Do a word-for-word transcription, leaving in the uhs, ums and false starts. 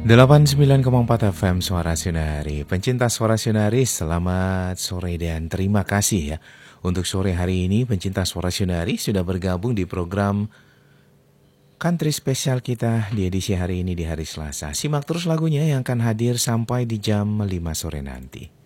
delapan puluh sembilan koma empat F M Suara Sinari. Pencinta Suara Sinari, selamat sore dan terima kasih ya. Untuk sore hari ini pencinta Suara Sinari sudah bergabung di program Country Spesial kita di edisi hari ini di hari Selasa. Simak terus lagunya yang akan hadir sampai di jam lima sore nanti.